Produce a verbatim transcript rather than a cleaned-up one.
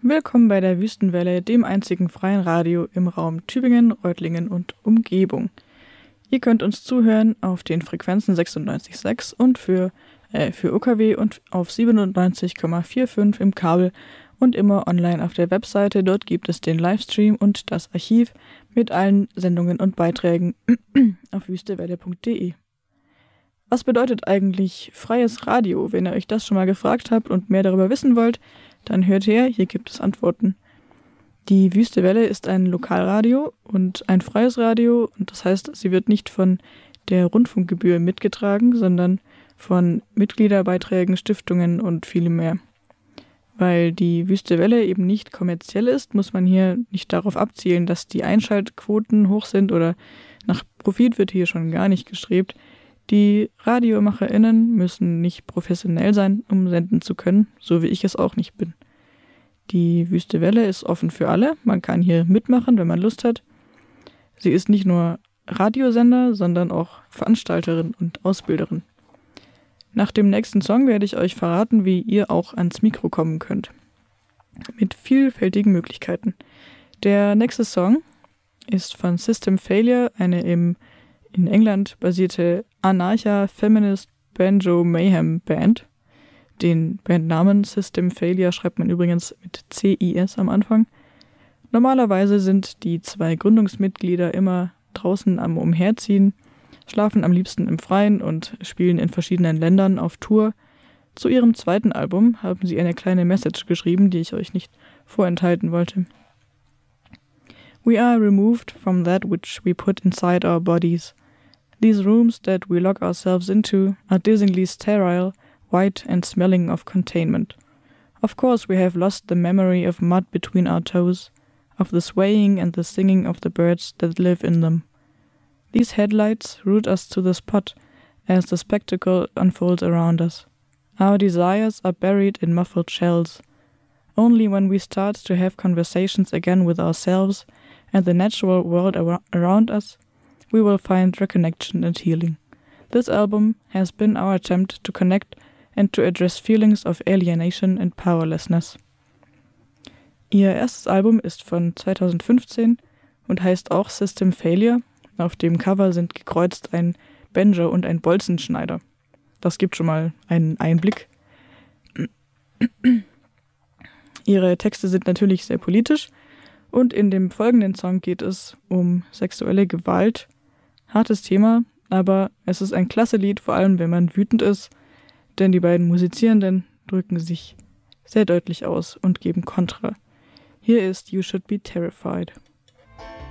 Willkommen bei der Wüstenwelle, dem einzigen freien Radio im Raum Tübingen, Reutlingen und Umgebung. Ihr könnt uns zuhören auf den Frequenzen sechsundneunzig Komma sechs und für, äh, für U K W und auf siebenundneunzig Komma fünfundvierzig im Kabel und immer online auf der Webseite. Dort gibt es den Livestream und das Archiv mit allen Sendungen und Beiträgen auf wüstewelle punkt de. Was bedeutet eigentlich freies Radio? Wenn ihr euch das schon mal gefragt habt und mehr darüber wissen wollt, dann hört her, hier gibt es Antworten. Die Wüste Welle ist ein Lokalradio und ein freies Radio, und das heißt, sie wird nicht von der Rundfunkgebühr mitgetragen, sondern von Mitgliederbeiträgen, Stiftungen und vielem mehr. Weil die Wüste Welle eben nicht kommerziell ist, muss man hier nicht darauf abzielen, dass die Einschaltquoten hoch sind, oder nach Profit wird hier schon gar nicht gestrebt. Die RadiomacherInnen müssen nicht professionell sein, um senden zu können, so wie ich es auch nicht bin. Die Wüste Welle ist offen für alle, man kann hier mitmachen, wenn man Lust hat. Sie ist nicht nur Radiosender, sondern auch Veranstalterin und Ausbilderin. Nach dem nächsten Song werde ich euch verraten, wie ihr auch ans Mikro kommen könnt. Mit vielfältigen Möglichkeiten. Der nächste Song ist von System Failure, eine im in England basierte Anarcha-Feminist-Banjo-Mayhem-Band. Den Bandnamen System Failure schreibt man übrigens mit C I S am Anfang. Normalerweise sind die zwei Gründungsmitglieder immer draußen am Umherziehen, schlafen am liebsten im Freien und spielen in verschiedenen Ländern auf Tour. Zu ihrem zweiten Album haben sie eine kleine Message geschrieben, die ich euch nicht vorenthalten wollte. We are removed from that which we put inside our bodies. These rooms that we lock ourselves into are dizzyingly sterile, white and smelling of containment. Of course we have lost the memory of mud between our toes, of the swaying and the singing of the birds that live in them. These headlights root us to the spot as the spectacle unfolds around us. Our desires are buried in muffled shells. Only when we start to have conversations again with ourselves and the natural world ar- around us, we will find reconnection and healing. This album has been our attempt to connect and to address feelings of alienation and powerlessness. Ihr erstes Album ist von zweitausendfünfzehn und heißt auch System Failure. Auf dem Cover sind gekreuzt ein Banjo und ein Bolzenschneider. Das gibt schon mal einen Einblick. Ihre Texte sind natürlich sehr politisch und in dem folgenden Song geht es um sexuelle Gewalt. Hartes Thema, aber es ist ein klasse Lied, vor allem wenn man wütend ist, denn die beiden Musizierenden drücken sich sehr deutlich aus und geben Kontra. Hier ist You Should Be Terrified.